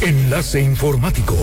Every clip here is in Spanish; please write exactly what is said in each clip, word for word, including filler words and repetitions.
Enlace informativo.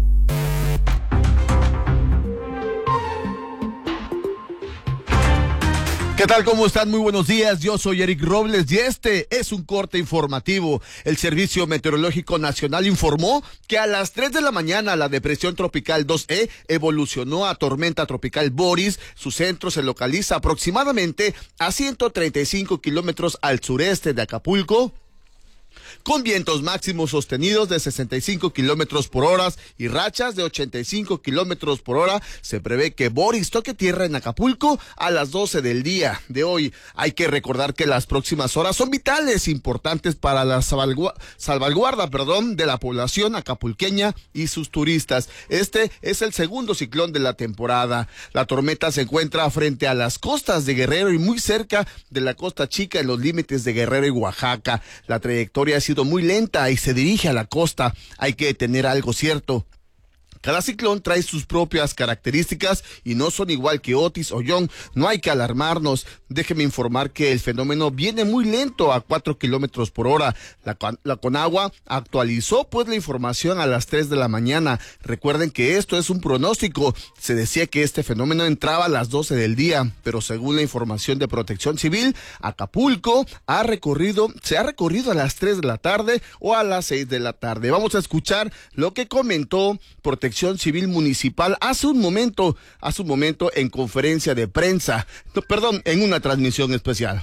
¿Qué tal? ¿Cómo están? Muy buenos días. Yo soy Eric Robles y este es un corte informativo. El Servicio Meteorológico Nacional informó que a las tres de la mañana la depresión tropical dos E evolucionó a tormenta tropical Boris. Su centro se localiza aproximadamente a ciento treinta y cinco kilómetros al sureste de Acapulco, con vientos máximos sostenidos de sesenta y cinco kilómetros por hora y rachas de ochenta y cinco kilómetros por hora. Se prevé que Boris toque tierra en Acapulco a las doce del día de hoy. Hay que recordar que las próximas horas son vitales, importantes para la salvaguarda, salvaguarda perdón, de la población acapulqueña y sus turistas. Este es el segundo ciclón de la temporada. La tormenta se encuentra frente a las costas de Guerrero y muy cerca de la Costa Chica, en los límites de Guerrero y Oaxaca. La trayectoria ha sido muy lenta y se dirige a la costa. Hay que tener algo cierto: cada ciclón trae sus propias características y no son igual que Otis o John. No hay que alarmarnos. Déjeme informar que el fenómeno viene muy lento, a cuatro kilómetros por hora. La, la Conagua actualizó pues la información a las tres de la mañana. Recuerden que esto es un pronóstico. Se decía que este fenómeno entraba a las doce del día, pero según la información de Protección Civil, Acapulco ha recorrido, se ha recorrido a las tres de la tarde o a las seis de la tarde. Vamos a escuchar lo que comentó Protección Civil Municipal hace un momento, hace un momento en conferencia de prensa, no, perdón, en una transmisión especial.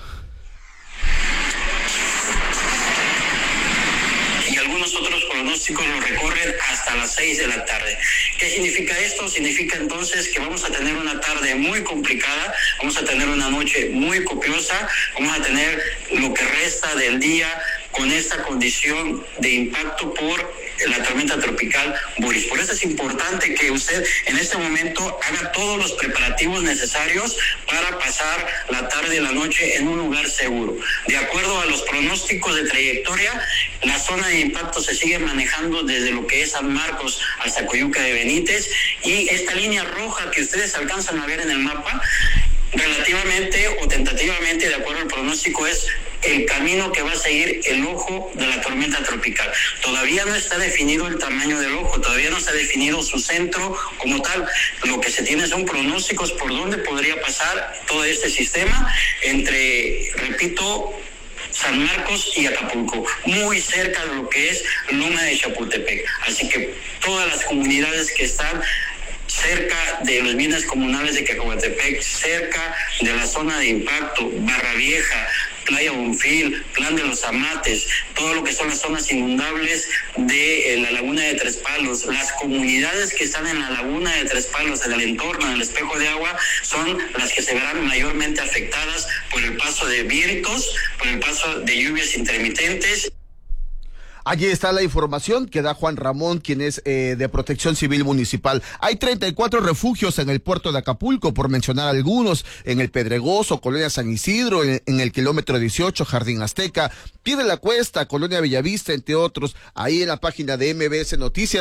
Y algunos otros pronósticos lo recorren hasta las seis de la tarde. ¿Qué significa esto? Significa entonces que vamos a tener una tarde muy complicada, vamos a tener una noche muy copiosa, vamos a tener lo que resta del día con esta condición de impacto por la tormenta tropical Boris. Por eso es importante que usted en este momento haga todos los preparativos necesarios para pasar la tarde y la noche en un lugar seguro. De acuerdo a los pronósticos de trayectoria, la zona de impacto se sigue manejando desde lo que es San Marcos hasta Coyuca de Benítez, y esta línea roja que ustedes alcanzan a ver en el mapa, relativamente o tentativamente, de acuerdo al pronóstico, es el camino que va a seguir el ojo de la tormenta tropical. Todavía no está definido el tamaño del ojo, todavía no está definido su centro como tal. Lo que se tiene son pronósticos por dónde podría pasar todo este sistema entre, repito, San Marcos y Acapulco, muy cerca de lo que es Loma de Chapultepec. Así que todas las comunidades que están cerca de los bienes comunales de Cacahuatepec, cerca de la zona de impacto, Barra Vieja, Playa Bonfil, Plan de los Amates, todo lo que son las zonas inundables de eh, la Laguna de Tres Palos, las comunidades que están en la Laguna de Tres Palos, en el entorno, en el espejo de agua, son las que se verán mayormente afectadas por el paso de vientos, por el paso de lluvias intermitentes. Allí está la información que da Juan Ramón, quien es eh, de Protección Civil Municipal. Hay treinta y cuatro refugios en el puerto de Acapulco, por mencionar algunos: en el Pedregoso, Colonia San Isidro, en, en el kilómetro dieciocho, Jardín Azteca, Pie de la Cuesta, Colonia Bellavista, entre otros. Ahí en la página de M B S Noticias